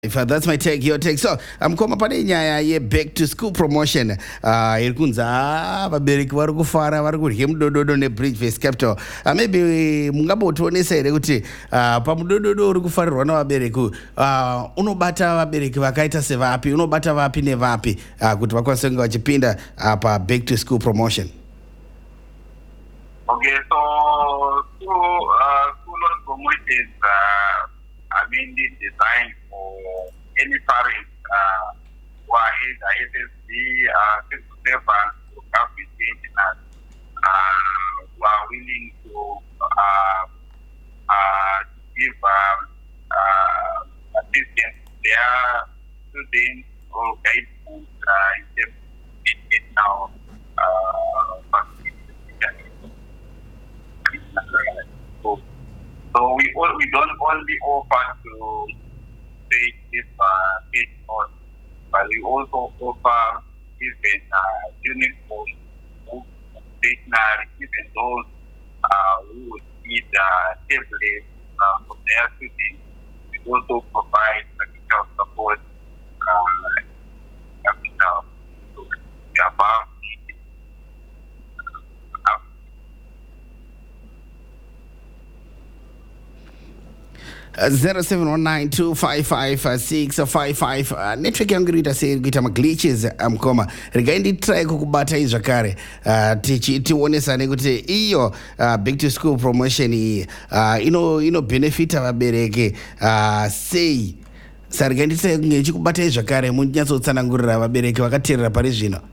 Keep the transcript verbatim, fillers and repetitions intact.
If uh, that's my take, your take. So, I'm koma pane nyaya ye back to school promotion. Uh, iri kunzi ah vabereki vari kufara vari kurye mudododo neBridgeways Capital. Uh, maybe mungabotionesa here kuti uh, pamudododo uri kufarirwa navabereki uh, unobata vabereki vakaita sevapi, unobata vapi nevapi uh, kuti vakwanise kunge vachipinda uh, pa back to school promotion. Okay, so school uh, school promotions uh, are mainly designed for any parent uh, who are either S S B, uh, civil servants, or government pensioners uh, who are willing to uh, uh, give um, uh, assistance to their students or guidance uh, in terms of educational uh, so, so we all, we don't only offer to take this uh, kit on, but we also offer even uh, uniforms, stationery, even those uh, who would need uh, tablets uh, for their students. We also provide practical support, uh, capital, so we have zero seven one nine two five five six five five. Uh, network yangu ita sei kuita maglitches amkoma regaindi try kukubata hii zvakare uh, tichi tionesane kuti iyo uh, back to school promotion iyi uh, ino ino benefita vabereki uh, sei sarigaindi try kunge ichikubata hii zvakare munyatsotsanangurira vabereki vakateerera pari zvino.